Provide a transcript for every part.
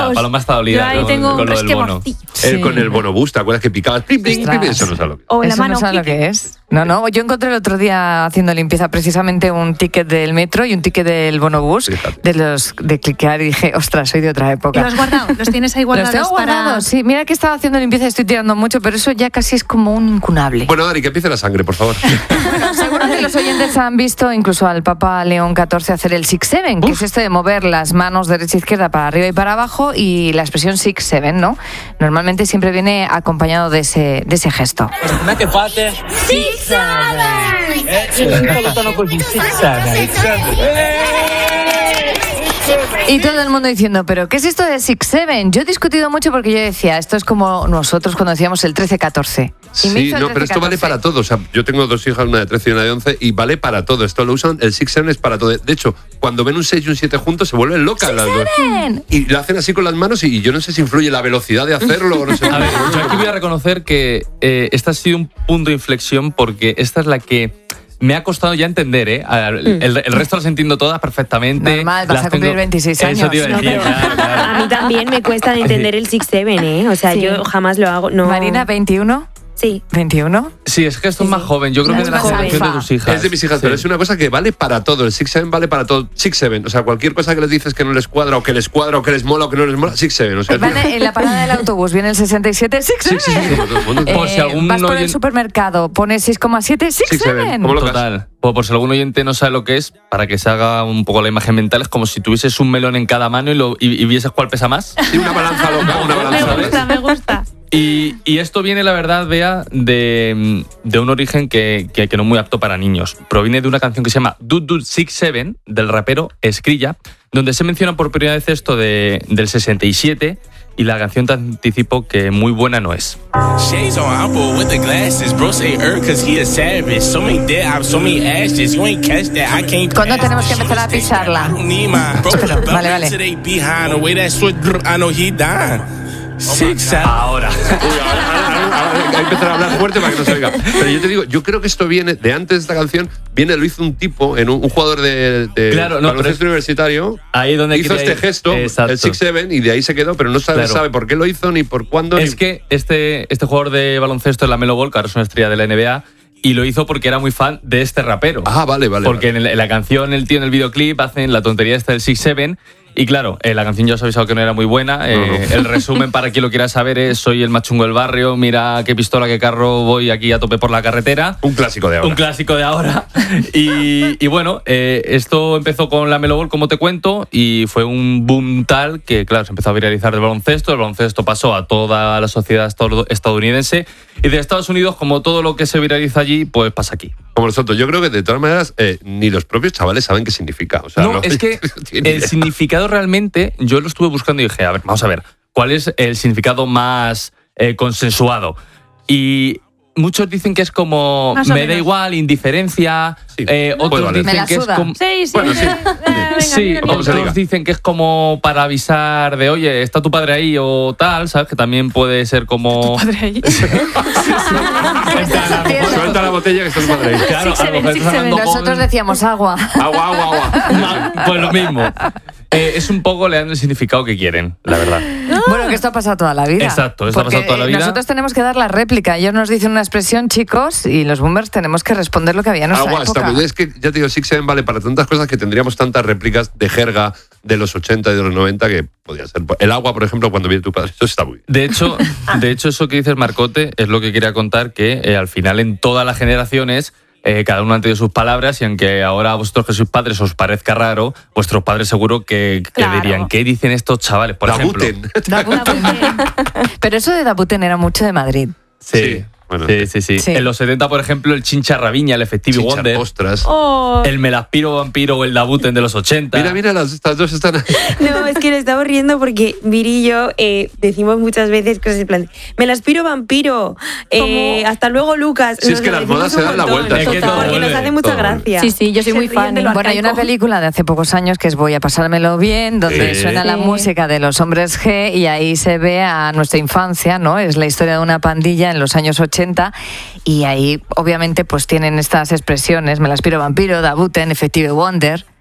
Paloma está dolida Yo tengo con lo del bono. Con el bonobús, ¿te acuerdas que picabas? Eso no sabe lo que es. O la Eso mano. no sabe lo que es. No, yo encontré el otro día haciendo limpieza precisamente un ticket del metro y un ticket del bonobús, de los de cliquear, y dije, ostras, soy de otra época. ¿Y los has guardado? ¿Los tienes ahí guardados? Los tengo guardados, sí. Mira que estaba haciendo limpieza y estoy tirando mucho, pero eso ya casi es como un incunable. Bueno, Dari, que empiece la sangre, por favor. Bueno, seguro que los oyentes han visto incluso al Papa León XIV hacer el 6-7, que es esto de mover las manos derecha e izquierda para arriba y para abajo, y la expresión 6-7, ¿no? Normalmente siempre viene acompañado de ese gesto. Com'è che fate? 6-7! Salutano così, 6-7. Y todo el mundo diciendo, ¿pero qué es esto de 6-7? Yo he discutido mucho porque yo decía, esto es como nosotros cuando decíamos el 13-14. Sí, no, pero esto vale para todo. O sea, yo tengo 2 hijas, una de 13 y una de 11, y vale para todo. Esto lo usan, el 6-7 es para todo. De hecho, cuando ven un 6 y un 7 juntos, se vuelven locas las dos. Y lo hacen así con las manos, y yo no sé si influye la velocidad de hacerlo o no sé. A ver, yo aquí voy a reconocer que este ha sido un punto de inflexión, porque esta es la que me ha costado ya entender, ¿eh? El resto las entiendo todas perfectamente. Normal, vas a cumplir 26 años. Eso te iba a decir, claro. A mí también me cuesta entender el 6-7, ¿eh? O sea, yo jamás lo hago. No. Marina, 21. Sí. 21. Sí, es que esto es más joven. Yo creo que de la generación de tus hijas. Es de mis hijas, pero es una cosa que vale para todo. El 6-7 vale para todo. 6-7. O sea, cualquier cosa que les dices que no les cuadra, o que les cuadra, o que les mola, o que no les mola, 6-7. O sea, En la parada del autobús viene el 67, 6-7. Por si algún vas por el oyente- supermercado, pones 6,7, 6-7. ¿Cómo lo Total. Pues por si algún oyente no sabe lo que es, para que se haga un poco la imagen mental, es como si tuvieses un melón en cada mano y vieses cuál pesa más. Sí, una balanza loca, una balanza loca. Me gusta. Y esto viene, la verdad, Bea, de un origen que no es muy apto para niños. Proviene de una canción que se llama Dud Dud 6-7, del rapero Skrilla, donde se menciona por primera vez esto del 67, y la canción te anticipo que muy buena no es. Shades on Apple with the glasses. Bro say cause he a savage. So many dead ops, so many ashes. You ain't catch that, I can't. ¿Cuándo tenemos que empezar a pisarla? Vale. Ahora. Hay que empezar a hablar fuerte para que no se oiga. Pero yo te digo, yo creo que esto viene de antes de esta canción. Lo hizo un tipo, un jugador de Claro, no, baloncesto universitario. Ahí donde hizo quería este ir. gesto, Exacto. el 6-7, y de ahí se quedó, pero no sabe por qué lo hizo, ni por cuándo. Es que este jugador de baloncesto es la Melo Ball, que ahora es una estrella de la NBA, y lo hizo porque era muy fan de este rapero. Ah, vale. Porque en la canción, el tío en el videoclip hacen la tontería esta del 6-7. Y claro, la canción ya os he avisado que no era muy buena. El resumen, para quien lo quiera saber, es: soy el más chungo del barrio, mira qué pistola, qué carro, voy aquí a tope por la carretera. Un clásico de ahora. Un clásico de ahora. Y bueno, esto empezó con la Melo Ball, como te cuento, y fue un boom tal que, claro, se empezó a viralizar del baloncesto. El baloncesto pasó a toda la sociedad estadounidense, y de Estados Unidos, como todo lo que se viraliza allí, pues pasa aquí. Como nosotros. Yo creo que de todas maneras ni los propios chavales saben qué significa. O sea, No, es que el significado realmente, yo lo estuve buscando y dije, vamos a ver, ¿cuál es el significado más consensuado? Y muchos dicen que es como Más o me da menos. igual, indiferencia. Sí. Otros Puede valer. dicen Me la que es suda. como... Sí. Bueno, sí. Sí, como se diga. otros dicen que es como para avisar de, oye, está tu padre ahí o tal, ¿sabes? Que también puede ser como... Padre ahí. Suelta la botella que está tu padre ahí. Claro, a lo mejor estás 6-7. hablando con- Nosotros decíamos agua. Agua. Pues lo mismo. Es un poco, le dan el significado que quieren, la verdad. Bueno, que esto ha pasado toda la vida. Exacto, esto ha Porque, pasado toda la vida. Nosotros tenemos que dar la réplica. Ellos nos dicen una expresión, chicos, y los boomers tenemos que responder lo que había en nuestra Agua, época. está muy bien. Es que ya te digo, 6-7 vale para tantas cosas que tendríamos tantas réplicas de jerga de los 80 y de los 90 que podía ser. El agua, por ejemplo, cuando viene tu padre. Eso está muy bien. De hecho, eso que dices, Marcote, es lo que quería contar, que al final en todas las generaciones cada uno ha tenido sus palabras, y aunque ahora a vosotros que sois padres os parezca raro, vuestros padres seguro que Claro. dirían, ¿qué dicen estos chavales? Por ejemplo. Dabuten. Pero eso de Dabuten era mucho de Madrid. Sí. Bueno, Sí. Sí. En los 70, por ejemplo, el Chincha Raviña, el Effective Chinchar, Wonder, ostras. Oh. el Melaspiro Vampiro o el Dabuten de los 80. Mira, estas dos están. No, es que nos estamos riendo porque Viri y yo decimos muchas veces cosas en plan, me la aspiro vampiro, hasta luego Lucas. Si es Nos que lo las modas decimos se dan la un montón. vuelta. Es que Total, todo porque vuelve, nos hace mucha todo gracia. Sí, yo soy muy Se ríen fan. de lo Bueno, hay una arcaico. película de hace pocos años que es Voy a pasármelo bien, donde Sí. suena la Sí. música de los Hombres G, y ahí se ve a nuestra infancia, ¿no? Es la historia de una pandilla en los años 80, y ahí obviamente pues tienen estas expresiones, me la aspiro vampiro, Dabuten, Effective Wonder.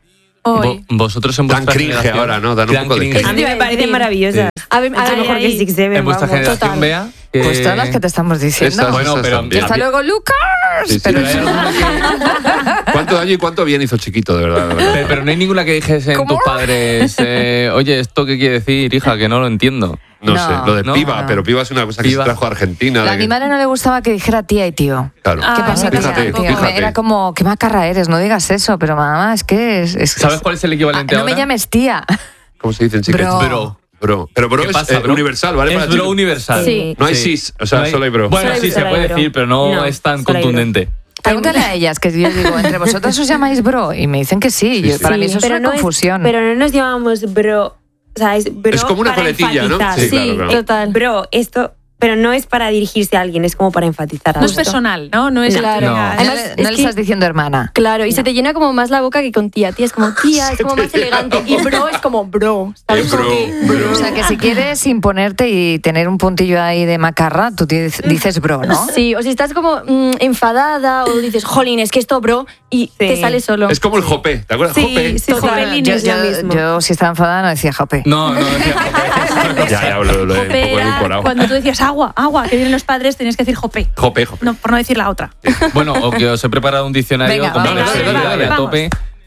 Hoy. Vosotros en Dan vuestra cringe generación. ahora, ¿no? Dan un Dan poco de cringe. A mí me parecen maravillosas. A ver, Mucho mejor que el Six Seven, En vuestra vamos. generación, Bea. Pues todas las que te estamos diciendo. Esas, Bueno, esas pero- también. Hasta luego, Lucas. Sí, sí, Pero pero hay alguna que- ¿Cuánto daño y cuánto bien hizo Chiquito, de verdad? De verdad. Pero no hay ninguna que dijesen ¿Cómo? tus padres, oye, ¿esto qué quiere decir, hija? Que no lo entiendo. No, No, sé, lo de no, piba, no. pero piba es una cosa que Piba. se trajo a Argentina. a de mi que- madre no le gustaba que dijera tía y tío. Claro. ¿Qué pasa, tía? fíjate, Tío? fíjate. Era como, qué macarra eres, no digas eso, pero mamá, es que es... ¿Sabes cuál es el equivalente no ahora? me llames tía. ¿Cómo se dice en chicas? Bro. Bro. Pero bro ¿Qué es pasa, bro? universal, ¿vale? Es Para bro chicos. universal. Sí. No hay cis, o sea, No hay- solo hay bro. Bueno, Solo hay- sí, se solo hay puede bro. decir, pero no No, es tan solo hay bro. contundente. Pregúntale a ellas, que yo digo, entre vosotros os llamáis bro, y me dicen que sí. Sí, Yo- sí. Para mí eso es pero una confusión. pero no nos llamamos bro. O sea, es bro. Es como una para coletilla, ¿no? enfatizar. Sí, Sí, claro, claro. total. Bro, esto. Pero no es para dirigirse a alguien, es como para enfatizar. No es algo. personal, ¿no? No es Claro. No. No, Además, le- es no le que- estás diciendo hermana. Claro, y se te llena como más la boca que con tía. Tía es como tía, es como más elegante. Y bro es como bro. ¿Sabes? Como Bro, que bro. O sea, que si quieres imponerte y tener un puntillo ahí de macarra, tú dices bro, ¿no? Sí, o si estás como enfadada o dices, jolín, es que esto bro, y te sale solo. Es como el jope, ¿te acuerdas? Sí, Jope. sí, Jopelín yo, es lo mismo. yo, si estaba enfadada, no decía jope. No, decía Ya, lo he un Jope poco era incorporado. cuando tú decías agua, que vienen los padres, tenías que decir jope. Jope, jope. No, por no decir la otra. Bueno, o que os he preparado un diccionario Venga, con vamos, palabras dale, de vamos. a tope.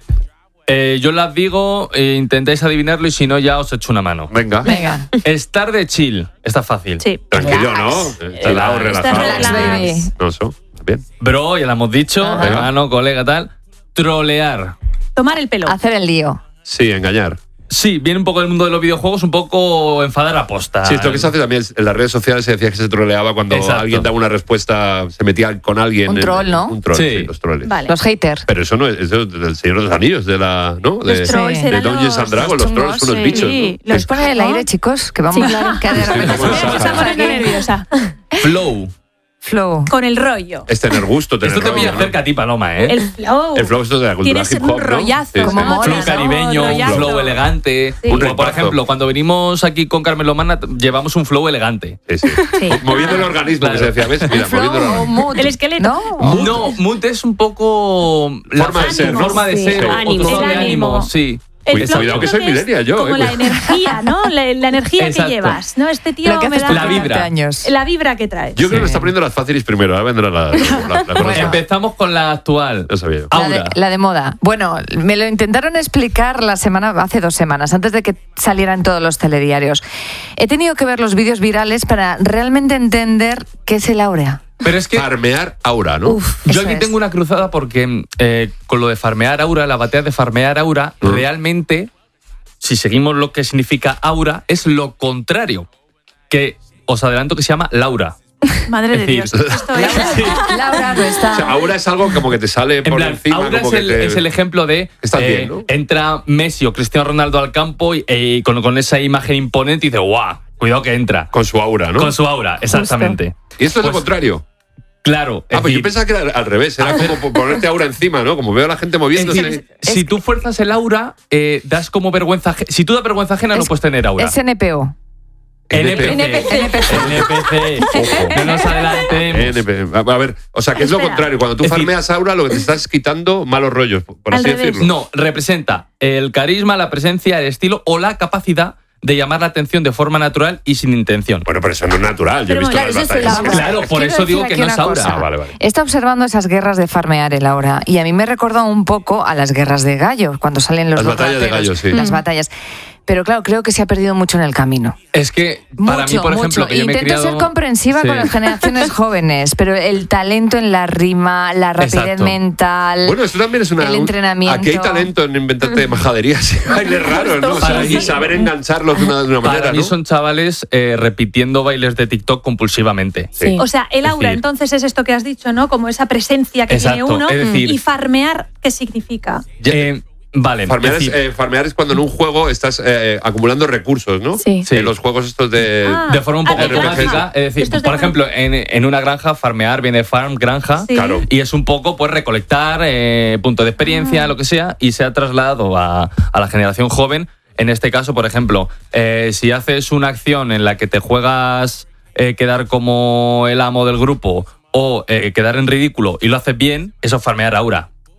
Yo las digo, intentáis adivinarlo y si no ya os echo una mano. Venga. Venga. Estar de chill, está fácil. Sí. Tranquilo, ¿no? Relajado, relajado. Relax, baby. No, eso. Bien. Bro, ya lo hemos dicho, Ajá. hermano, colega, tal. Trolear. Tomar el pelo. Hacer el lío. Sí, engañar. Sí, viene un poco del mundo de los videojuegos, un poco enfadar a posta. Sí, esto que se hace también en las redes sociales se decía que se troleaba cuando Exacto. alguien daba una respuesta, se metía con alguien. Un troll, ¿no? Un troll, Sí. sí, los troles. Vale. Los haters. Pero eso no es del Señor de los Anillos, de la, ¿no? De, Los trolls Sí. de eran Dungeons and Dragons, los trolls son unos chungos, bichos, sí. ¿no? Los pone el aire, chicos, que vamos. Sí, claro. Que de repente Sí, se como Me está poniendo nerviosa. Flow. Flow. Con el rollo. Es tener gusto, tener Esto te rollo, pilla ¿no? cerca a ti, Paloma, ¿eh? El flow. El flow es de la cultura Tienes hip un hop, ¿no? rollazo. Sí, sí. Como mola, Flow ¿no? caribeño, un Rollazo. flow elegante. Sí. Un Como por repazo. ejemplo, cuando venimos aquí con Carmen Lomana, llevamos un flow elegante. Sí, sí. Sí. Moviendo el organismo, Claro. que se decía, ¿ves? Mira, Flow moviendo el o organismo. mood. El esqueleto. ¿No? No, mood es un poco Forma de ser, ¿no? forma de Sí, ser, ánimo. otro El de ánimo, ánimo. sí. El flow Cuidado yo que creo soy millennial yo, Como la cuidado. energía, ¿no? La energía Exacto. que llevas, ¿no? Este tío Lo que me haces da... la por vibra. 20 años. La vibra que traes. Yo creo que Sí. me está poniendo las fáciles primero, ahora vendrá la cosa. Empezamos con la actual. Lo sabía yo. Aura. La de moda. Bueno, me lo intentaron explicar hace 2 semanas, antes de que salieran todos los telediarios. He tenido que ver los vídeos virales para realmente entender qué es el áurea. Pero es que Farmear aura, ¿no? Uf, yo eso aquí es. tengo una cruzada porque con lo de farmear aura, la batea de farmear aura, realmente, si seguimos lo que significa aura, es lo contrario. Que os adelanto que se llama Laura. Madre de Es Dios. decir, Esto es... Laura no está. O sea, aura es algo como que te sale En por plan, encima. Aura como es que te- es el ejemplo de Estás bien, ¿no? entra Messi o Cristiano Ronaldo al campo y con esa imagen imponente y dice, ¡guau! Cuidado que entra. Con su aura, ¿no? Con su aura, exactamente. Y esto es lo Pues, contrario. Claro. es Ah, pues yo decir, pensaba que era al revés, era como ponerte aura encima, ¿no? Como veo a la gente es moviéndose. decir, si tú fuerzas el aura, das como vergüenza. Si tú das vergüenza ajena, no Es- puedes tener aura. Es NPO. NPC. No nos adelantemos. NP. A ver, o sea, que es lo Espera. contrario. Cuando tú Es decir- farmeas aura, lo que te estás quitando malos rollos, por Al así revés. decirlo. No, representa el carisma, la presencia, el estilo o la capacidad de llamar la atención de forma natural y sin intención. Bueno, pero eso no es natural. Yo he Pero visto claro, las eso es el batallas. aura. Claro, por Quiero eso digo decir que aquí no es una aura. cosa. Ah, vale, vale. He estado observando esas guerras de farmear el aura y a mí me recuerda un poco a las guerras de gallos, cuando salen los Las dos batallas de rateros, gallos, sí. Las batallas. Pero claro, creo que se ha perdido mucho en el camino. Es que para mí, por ejemplo, mucho. que yo me he Intento criado... ser comprensiva Sí. con las generaciones jóvenes, pero el talento en la rima, la rapidez Exacto. mental, Bueno, esto también es el entrenamiento. Aquí hay talento en inventarte majaderías y bailes raros, ¿no? O sea, Para y mí- saber engancharlos de una manera, Para mí ¿no? son chavales repitiendo bailes de TikTok compulsivamente. Sí. O sea, el Es aura, decir- entonces es esto que has dicho, ¿no? Como esa presencia que Exacto, tiene uno. es decir- Y farmear, ¿qué significa? Vale, Farmear, es decir, farmear es cuando en un juego estás acumulando recursos, ¿no? Sí. Sí. En los juegos estos de... Ah. de forma un poco de automática. granja. Es decir, Esto es de por ejemplo, en una granja, farmear viene de farm, granja. Sí. Claro. Y es un poco, pues, recolectar punto de experiencia, lo que sea, y se ha trasladado a la generación joven. En este caso, por ejemplo, si haces una acción en la que te juegas quedar como el amo del grupo o quedar en ridículo y lo haces bien, eso es farmear aura.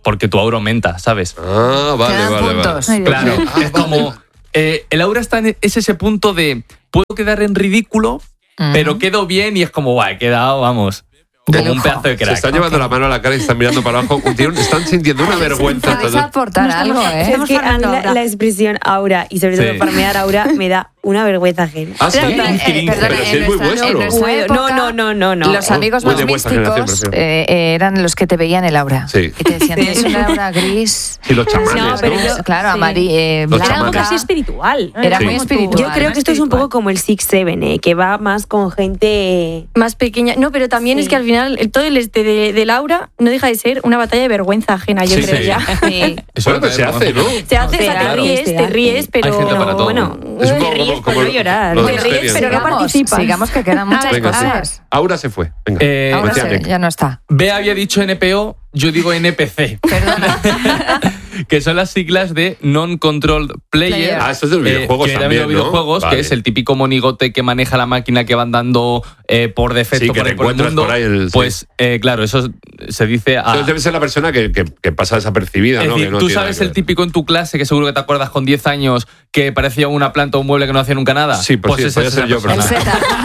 porque tu aura aumenta, ¿sabes? Ah, vale, Te dan vale, puntos. vale. Claro, es como... el aura es ese punto de puedo quedar en ridículo, pero quedo bien y es como, guay, he quedado, vamos, De como un lujo. pedazo de Se crack. están llevando la mano a la cara y están mirando para abajo. Están sintiendo una vergüenza. Podéis aportar algo, ¿eh? Es Estamos que a mí hablando ahora. la expresión aura y sobre Sí. todo farmear aura me da una vergüenza ajena. Ah, sí, Perdona, pero si es muy vuestro. en nuestra Bueno, época, no. Los amigos Muy más de vuestra generación, místicos prefiero. eran los que te veían el aura. Sí. Y te decían, tienes una aura gris. Sí, los chamanes, No, ¿no? pero yo- Claro, sí. blanca. Los Era algo chamanes. casi espiritual. ¿no? Era Sí. muy como espiritual. Yo creo que esto es un poco como el 6-7, que va más con gente... Más pequeña. No, pero también Sí. es que al final todo el de Laura no deja de ser una batalla de vergüenza ajena, yo Sí, creo sí. ya. Eso Bueno, pero se hace, ¿no? Se hace, o sea, Claro. te ríes, pero... Hay gente para todo. Bueno, Es un te poco ríes por como no llorar. lo de Te las ríes, series. pero no participas. Sigamos que quedan muchas Venga, sí. cosas. Aura se fue. Venga. Ahora Decía ya no está. Bea había dicho NPO, yo digo NPC. Perdona. Que son las siglas de Non-Controlled Player. Ah, esto es de los videojuegos que también, de los videojuegos, ¿no? que Vale. es el típico monigote que maneja la máquina que van dando por defecto Sí, que por te ahí por el encuentras mundo. por ahí el- sí. Pues claro, eso se dice a... Entonces debe ser la persona que pasa desapercibida, Es ¿no? decir, Que no tú tiene sabes nada el que ver. típico en tu clase, que seguro que te acuerdas con 10 años, que parecía una planta o un mueble que no hacía nunca nada. Sí, pues sí, esa podía es ser esa yo, pero persona. El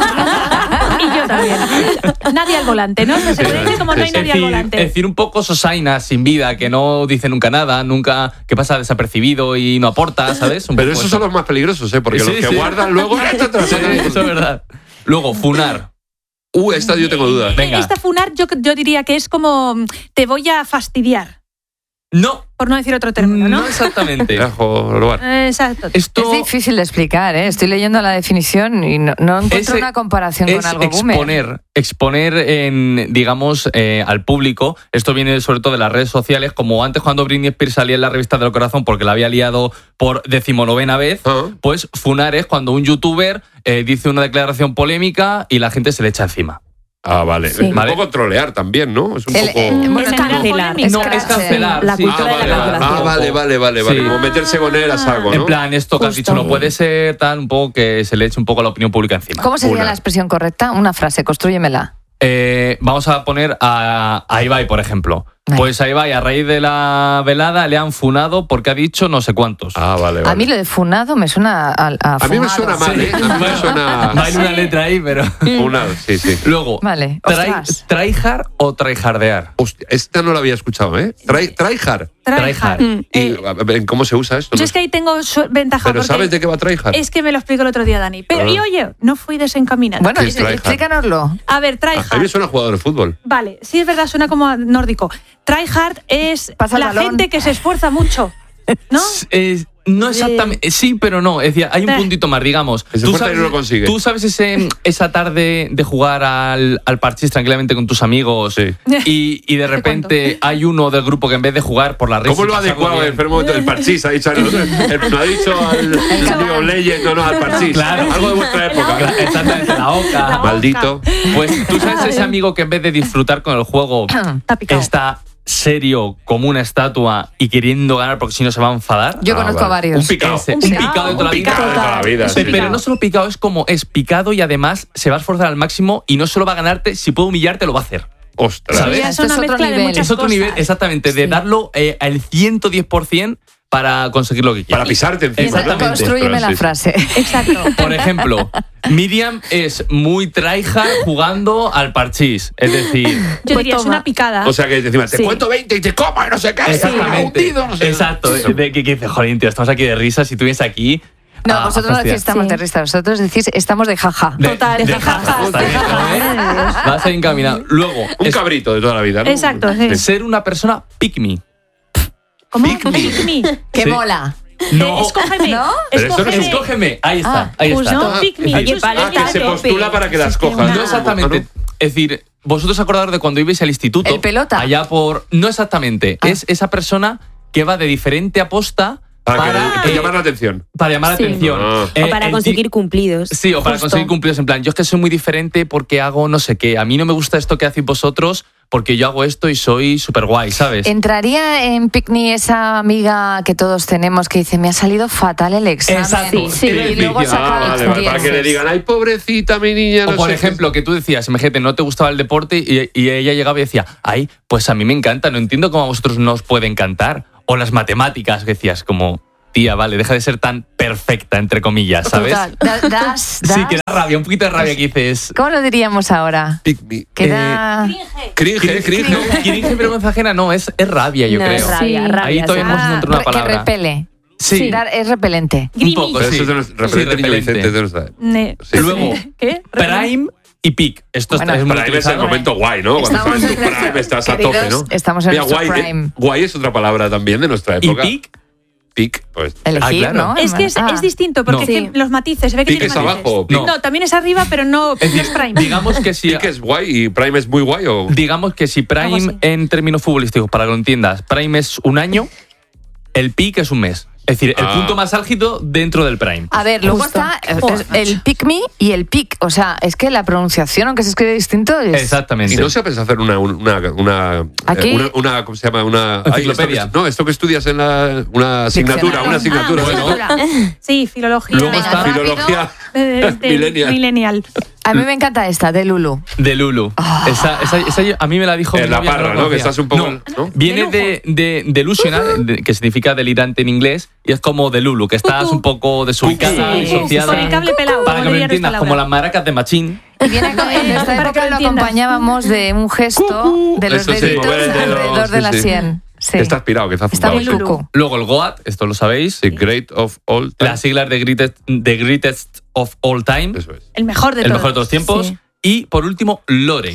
Z. Y yo también. Nadie al volante, ¿no? Se puede decir como no hay Es nadie al decir, volante. es decir, un poco sosaina, sin vida, que no dice nunca nada, nunca, que pasa desapercibido y no aporta, ¿sabes? Un Pero poco esos eso. son los más peligrosos, ¿eh? Porque Sí, los que sí. guardan luego... Sí, eso es verdad. Luego, funar. Esta yo tengo dudas. Venga. Esta funar yo diría que es como te voy a fastidiar, No, por no decir otro término, ¿no? no exactamente. Dejo lugar. Exacto. Esto Es difícil de explicar, ¿eh? Estoy leyendo la definición y no encuentro Ese una comparación con es algo boomer. exponer en, digamos, al público. Esto viene sobre todo de las redes sociales, como antes cuando Britney Spears salía en la revista del corazón porque la había liado por 19ª vez, Ah. pues funar es cuando un youtuber dice una declaración polémica y la gente se le echa encima. Ah, vale. Sí. Un poco trolear también, ¿no? Es un El- poco... bueno, Es tú- cancelar. es No, es cancelar. La sí. cultura Ah, de la vale, vale. cancelación. Vale. Sí. Como meterse con él a saco, ¿no? En plan, esto que has dicho no puede ser, tal, un poco que se le eche un poco a la opinión pública encima. ¿Cómo sería Una. la expresión correcta? Una frase, constrúyemela. Vamos a poner a Ibai, por ejemplo. Vale. Pues a Ibai, a raíz de la velada, le han funado porque ha dicho no sé cuántos. Ah, vale. A mí lo de funado me suena a A mí me fumado. suena mal, ¿eh? A mí me suena... Va en una letra ahí, pero... Una, sí. Luego, Vale, ostras. tryhard o tryhardear. Hostia, esta no la había escuchado, ¿eh? Tryhard. Tryhard. ¿Y a ver, cómo se usa esto? Yo es que ahí tengo ventaja ¿Pero porque sabes de qué va tryhard? es que me lo explicó el otro día Dani. Pero y oye, no fui desencaminada. Bueno, ¿Qué es tryhard? explícanoslo. A ver, A mí me tryhard. suena jugador de fútbol. Vale, sí es verdad, suena como nórdico. Tryhard es Pasa el la balón. gente que se esfuerza mucho, ¿no? No exactamente, sí, pero no. Es decir, hay un puntito más, digamos. Que se esfuerza y no lo consigue. Tú sabes esa tarde de jugar al parchís tranquilamente con tus amigos Sí. y de repente hay uno del grupo que en vez de jugar por la risa... ¿Cómo lo ha y pasarlo adecuado el bien- enfermo del parchís? Ha dicho, no ha dicho al League of Legends, no, al parchís. Claro. Algo de vuestra época. Exactamente, la oca. Maldito. Pues tú sabes ese amigo que en vez de disfrutar con el juego Está picado. está serio como una estatua y queriendo ganar porque si no se va a enfadar. Yo conozco a vale. varios. Un picado. Un picado de toda la vida. Picado de toda la vida, sí. Pero no solo picado, es picado y además se va a esforzar al máximo y no solo va a ganarte, si puede humillarte lo va a hacer. Ostras. ¿Sabes? Ya es Esto una es otro mezcla de nivel. muchas Es otro cosas. nivel, exactamente, de darlo al 110% para conseguir lo que Para quieres. pisarte encima, ¿no? Exactamente. Constrúyeme Pero la sí. frase. Exacto. Por ejemplo, Miriam es muy tryhard jugando al parchís. Es decir, Yo Pues diría, es toma. una picada. O sea que encima, te Sí. cuento 20 y te como y no sé qué. exactamente. hundido, no sé. Exacto. De que dices, joder, tío, estamos aquí de risas y tú vienes aquí. No, a vosotros no fastidiar. decís estamos Sí. de risa, vosotros decís estamos de jaja. Total, de jajaja. jaja, está bien, ¿eh? Vas a ir encaminado. Luego, Un cabrito de toda la vida, ¿no? Exacto, sí. ser una persona pick me. ¿Cómo? Pick me. Pick me. ¡Qué Sí. mola! No. Escógeme. ¿No? Pero esto no es- Escógeme. Ahí está. Ah, ahí pues está. no, pick me. Oye, vale, Ah, que se postula para que las cojas. No exactamente. Es decir, vosotros acordaros de cuando ibais al instituto. El pelota. Allá por. No exactamente. Ah. Es esa persona que va de diferente a posta Para llamar la atención. Para llamar la atención. O para conseguir cumplidos. Sí, o para conseguir cumplidos. En plan, yo es que soy muy diferente porque hago no sé qué. A mí no me gusta esto que hacéis vosotros porque yo hago esto y soy súper guay, ¿sabes? ¿Entraría en Picnic esa amiga que todos tenemos que dice, me ha salido fatal el examen? Exacto. Sí. Y luego saca para que le digan, ay, pobrecita mi niña. O por ejemplo, que tú decías, imagínate, no te gustaba el deporte y ella llegaba y decía, ay, pues a mí me encanta, no entiendo cómo a vosotros no os puede encantar. O las matemáticas, que decías, como, tía, vale, deja de ser tan perfecta, entre comillas, ¿sabes? Total. Sí, que da rabia, un poquito de rabia que dices. ¿Cómo lo diríamos ahora? Pick me. Que da... Cringe. Cringe, vergüenza ajena, no, es rabia, yo No, creo. es rabia, rabia, Ahí todavía hemos encontrado una palabra. Que repele. Sí. Es repelente. Un poco, Pero sí. eso es de nuestro referente niño Vicente, de nuestra. Sí. Luego, ¿Qué? Prime y Peak. Esto Bueno, es muy Prime es el utilizado. momento guay, ¿no? Cuando Estamos estás en tu en nuestro- prime, estás a queridos, tope, ¿no? estamos en Mira, nuestro guay, prime. guay es otra palabra también de nuestra ¿Y época. Peak? Peak, pues. Elegir, claro. ¿no? Es que es distinto, porque No. es que Sí. los matices, se ve que Peak tiene es matices. abajo. No. No, también es arriba, pero no Es no es decir, prime. digamos que si... Peak es guay y Prime es muy guay o. Digamos que si Algo Prime así. en términos futbolísticos, para que lo entiendas, Prime es un año, el Peak es un mes. Es decir, el punto más álgido dentro del Prime. A ver, luego Justo. está Joder, el pick me y el pick. O sea, es que la pronunciación, aunque se escribe distinto, es... Exactamente. Y no se ha pensado hacer una Aquí- ¿cómo se llama? Una Enciclopedia. esto que estudias en una asignatura, Diccionario. Sí, filología. Luego Venga, está- rápido. Filología Millennial. millennial. A mí me encanta esta, de Lulu. De Lulu. Esa a mí me la dijo mi La novia, parra, la ¿no? Que conocía. estás un poco. No, ¿no? viene de delusional, que significa delirante en inglés, y es como de Lulu, que estás un poco desubicada, Sí, disociada. Con el cable pelado. Para que como me diría nuestra entiendas, como Laura. las maracas de Machín. Y viene en esta Para que época lo lo entiendas. acompañábamos de un gesto de los Eso sí, deditos mover el dedo, alrededor de sí, la sí. sien. Sí. Que está aspirado, que está Está zumbado, muy sí. cucu. Luego el GOAT, esto lo sabéis. The Great of All Time. Las siglas de Greatest of All Time. Eso es. El mejor de El todos. mejor de todos los tiempos. Sí. Y por último, Lore.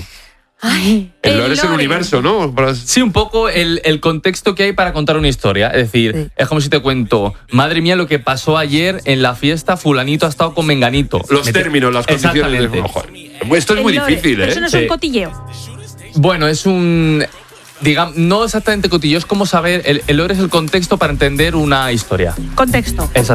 El lore es el lore. universo, ¿no? Sí, un poco el contexto que hay para contar una historia. Es decir, Sí. es como si te cuento, madre mía, lo que pasó ayer en la fiesta, fulanito ha estado con menganito. Los términos, las condiciones. Exactamente. Ojo, esto es El muy lore. difícil, Pero ¿eh? eso no es Sí. un cotilleo. Bueno, es un... Digamos, no exactamente cotillo, es como saber... El lore es el contexto para entender una historia. Contexto. Exactamente.